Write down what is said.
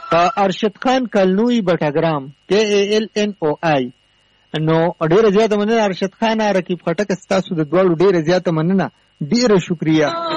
ارشد خان کلنوی بټګرام KALNOI. نو ډیره زیاته مننه ارشد خان. رقیب خټک ستاسو د دواړو ډیره زیاته مننه. ډیره شکریه.